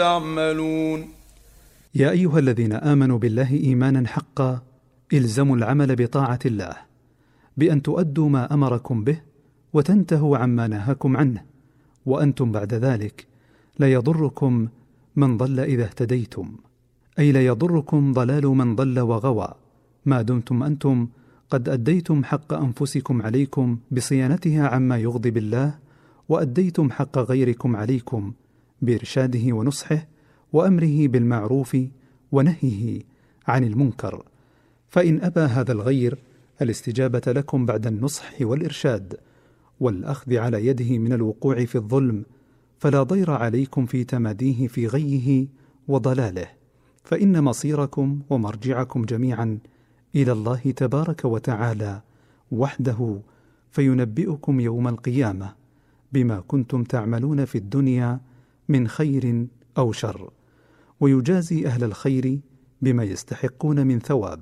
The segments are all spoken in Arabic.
يعملون. يا أيها الذين آمنوا بالله إيمانا حقا إلزموا العمل بطاعة الله بأن تؤدوا ما أمركم به وتنتهوا عما نهاكم عنه، وأنتم بعد ذلك لا يضركم من ضل إذا اهتديتم، أي لا يضركم ضلال من ضل وغوى ما دمتم أنتم قد أديتم حق أنفسكم عليكم بصيانتها عما يغضب الله، وأديتم حق غيركم عليكم بإرشاده ونصحه وأمره بالمعروف ونهيه عن المنكر. فإن أبى هذا الغير الاستجابة لكم بعد النصح والإرشاد والأخذ على يده من الوقوع في الظلم، فلا ضير عليكم في تماديه في غيه وضلاله، فإن مصيركم ومرجعكم جميعا إلى الله تبارك وتعالى وحده، فينبئكم يوم القيامة بما كنتم تعملون في الدنيا من خير أو شر، ويجازي أهل الخير بما يستحقون من ثواب،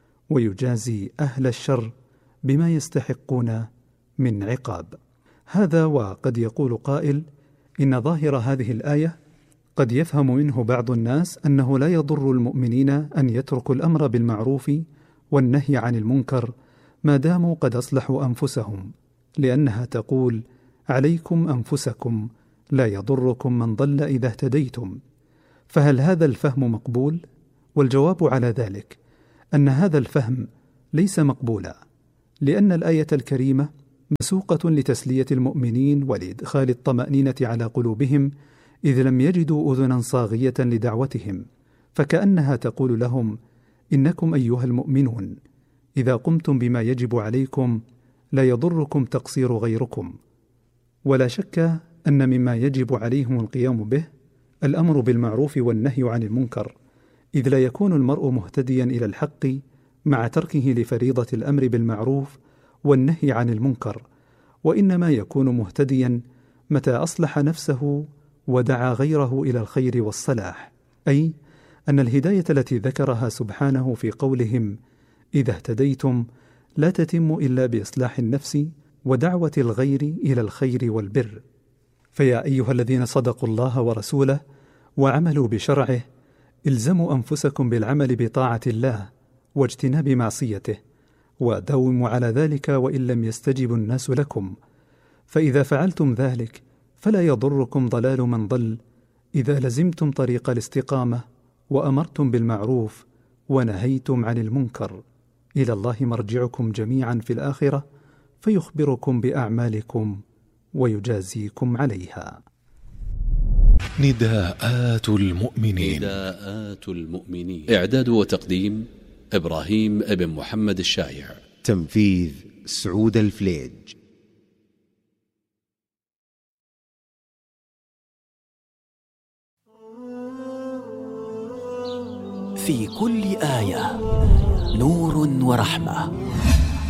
ويجازي أهل الشر بما يستحقون من عقاب. هذا وقد يقول قائل إن ظاهر هذه الآية قد يفهم منه بعض الناس أنه لا يضر المؤمنين أن يتركوا الأمر بالمعروف والنهي عن المنكر ما داموا قد أصلحوا أنفسهم، لأنها تقول عليكم أنفسكم لا يضركم من ضل إذا اهتديتم. فهل هذا الفهم مقبول؟ والجواب على ذلك أن هذا الفهم ليس مقبولا، لأن الآية الكريمة مسوقة لتسلية المؤمنين ولإدخال الطمأنينة على قلوبهم إذ لم يجدوا أذنا صاغية لدعوتهم، فكأنها تقول لهم إنكم أيها المؤمنون إذا قمتم بما يجب عليكم لا يضركم تقصير غيركم. ولا شك أن مما يجب عليهم القيام به الأمر بالمعروف والنهي عن المنكر، إذ لا يكون المرء مهتديا إلى الحق مع تركه لفريضة الأمر بالمعروف والنهي عن المنكر، وإنما يكون مهتديا متى أصلح نفسه ودعا غيره إلى الخير والصلاح، أي أن الهداية التي ذكرها سبحانه في قولهم إذا اهتديتم لا تتم إلا بإصلاح النفس ودعوة الغير إلى الخير والبر. فيا أيها الذين صدقوا الله ورسوله وعملوا بشرعه الزموا أنفسكم بالعمل بطاعة الله واجتناب معصيته، وداوموا على ذلك وإن لم يستجب الناس لكم، فإذا فعلتم ذلك فلا يضركم ضلال من ضل إذا لزمتم طريق الاستقامة وأمرتم بالمعروف ونهيتم عن المنكر. إلى الله مرجعكم جميعا في الآخرة فيخبركم بأعمالكم ويجازيكم عليها. نداءات المؤمنين. إعداد وتقديم إبراهيم ابن محمد الشايع. تنفيذ سعود الفليج. في كل آية نور ورحمة.